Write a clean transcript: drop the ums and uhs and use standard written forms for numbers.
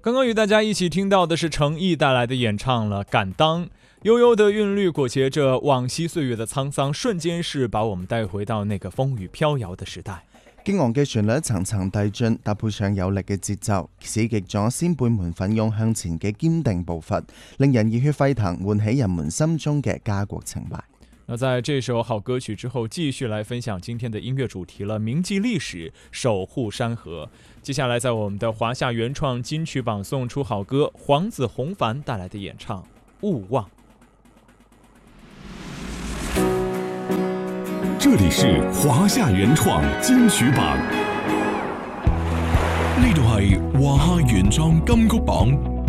刚刚与大家一起听到的是程毅带来的演唱了《敢当》，悠悠的韵律裹挟着往昔岁月的沧桑，瞬間是把我們帶回到那個風雨飄搖的時代。 激昂嘅旋律層層遞進，搭配上有力嘅節奏，刺激咗先輩們奮勇向前嘅堅定步伐，令人熱血沸騰，喚起人們心中嘅家國情懷。 那在这首好歌曲之后，继续来分享今天的音乐主题了，铭记历史，守护山河。接下来在我们的华夏原创金曲榜送出好歌，黄子弘凡带来的演唱《勿忘》。 这里是华夏原創金曲榜，呢度係華夏原創金曲榜。